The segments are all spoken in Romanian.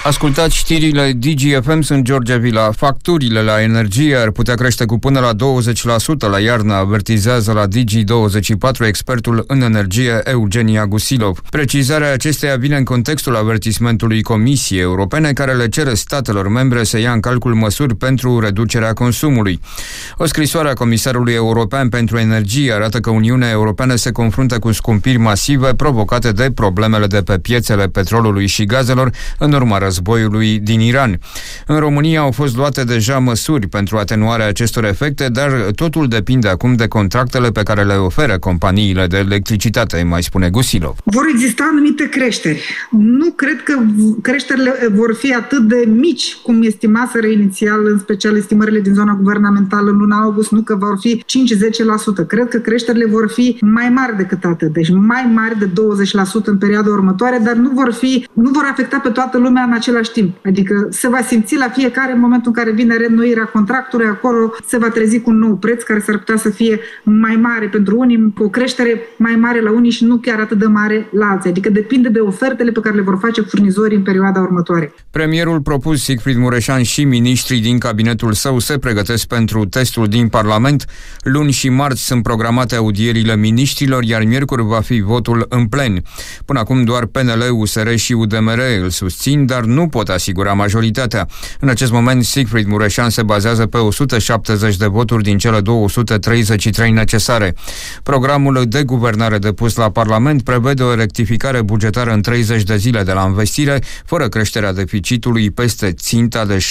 Ascultați știrile DGFM, sunt George Vila. Facturile la energie ar putea crește cu până la 20% la iarnă, avertizează la Digi24 expertul în energie Eugenia Gusilov. Precizarea acesteia vine în contextul avertismentului Comisiei Europene, care le cere statelor membre să ia în calcul măsuri pentru reducerea consumului. O scrisoare a Comisarului European pentru Energie arată că Uniunea Europeană se confruntă cu scumpiri masive provocate de problemele de pe piețele petrolului și gazelor în urma războiului din Iran. În România au fost luate deja măsuri pentru atenuarea acestor efecte, dar totul depinde acum de contractele pe care le oferă companiile de electricitate, mai spune Gusilov. Vor exista anumite creșteri. Nu cred că creșterile vor fi atât de mici cum estimaseră inițial, în special estimările din zona guvernamentală în luna august, nu că vor fi 5-10%. Cred că creșterile vor fi mai mari decât atât, deci mai mari de 20% în perioada următoare, dar nu vor afecta pe toată lumea în același timp. Adică se va simți la fiecare în momentul în care vine reînnoirea contractului, acolo se va trezi cu un nou preț care s-ar putea să fie mai mare pentru unii, cu o creștere mai mare la unii și nu chiar atât de mare la alții. Adică depinde de ofertele pe care le vor face furnizorii în perioada următoare. Premierul propus Sigfrid Mureșan și miniștrii din cabinetul său se pregătesc pentru testul din Parlament. Luni și marți sunt programate audierile miniștrilor, iar miercuri va fi votul în plen. Până acum doar PNL, USR și UDMR îl susțin, dar nu pot asigura majoritatea. În acest moment, Sigfrid Mureșan se bazează pe 170 de voturi din cele 233 necesare. Programul de guvernare depus la Parlament prevede o rectificare bugetară în 30 de zile de la învestire, fără creșterea deficitului peste ținta de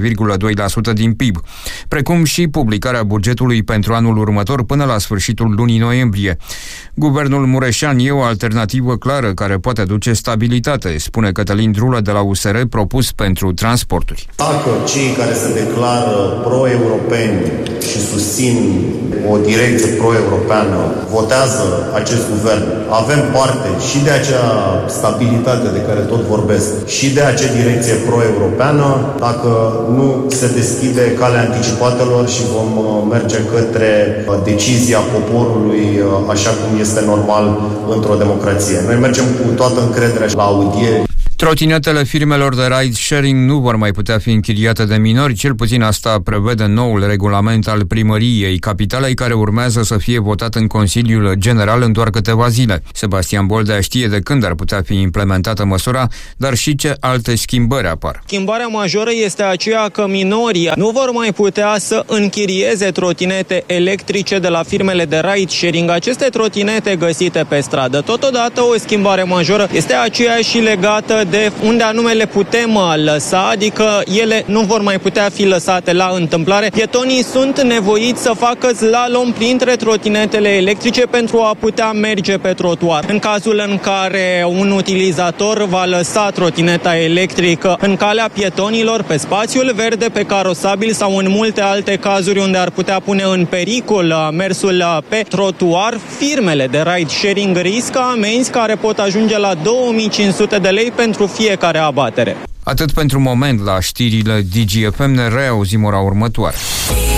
6,2% din PIB, precum și publicarea bugetului pentru anul următor până la sfârșitul lunii noiembrie. Guvernul Mureșan e o alternativă clară care poate aduce stabilitate, spune Cătălin Drulă de la USR, propus pentru transporturi. Dacă cei care se declară pro-europeni și susțin o direcție pro-europeană votează acest guvern, avem parte și de acea stabilitate de care tot vorbesc și de acea direcție pro-europeană, dacă nu se deschide calea anticipatelor și vom merge către decizia poporului așa cum este normal într-o democrație. Noi mergem cu toată încrederea la audieri. Trotinetele firmelor de ride-sharing nu vor mai putea fi închiriate de minori, cel puțin asta prevede noul regulament al Primăriei Capitalei, care urmează să fie votat în Consiliul General în doar câteva zile. Sebastian Boldea știe de când ar putea fi implementată măsura, dar și ce alte schimbări apar. Schimbarea majoră este aceea că minorii nu vor mai putea să închirieze trotinete electrice de la firmele de ride-sharing, aceste trotinete găsite pe stradă. Totodată, o schimbare majoră este aceea și legată de unde anume le putem lăsa, adică ele nu vor mai putea fi lăsate la întâmplare. Pietonii sunt nevoiți să facă slalom printre trotinetele electrice pentru a putea merge pe trotuar. În cazul în care un utilizator va lăsa trotineta electrică în calea pietonilor, pe spațiul verde, pe carosabil sau în multe alte cazuri unde ar putea pune în pericol mersul pe trotuar, firmele de ride-sharing riscă amenzi care pot ajunge la 2500 de lei pentru fiecare abatere. Atât pentru moment la știrile DGFM, ne reauzim ora următoare.